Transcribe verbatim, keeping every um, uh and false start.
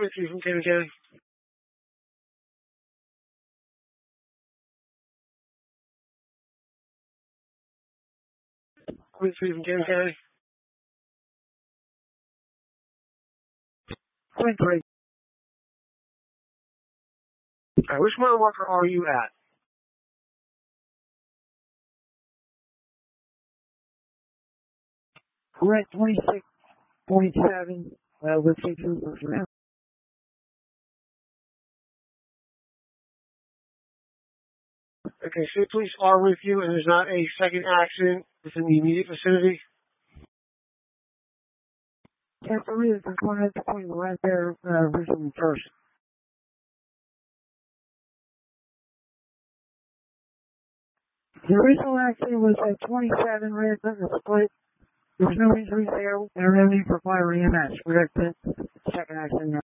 Quinn three from Camden County. Quinn three from Camden County. Quinn three. Alright, which mile marker are you at? We're at twenty-six point seven, uh, with state troopers around. Okay, state police are with you, and there's not a second accident within the immediate vicinity. Yes, there is. There's one at the point right there, uh, recently first. The original accident was at twenty-seven, red button split. There was no injuries there, and no need for fire E M S. We're at the second accident now.